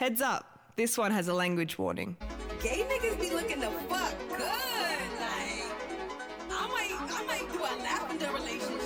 Heads up, this one has a language warning. Gay niggas be looking the fuck good. Like, I might do a lavender relationship.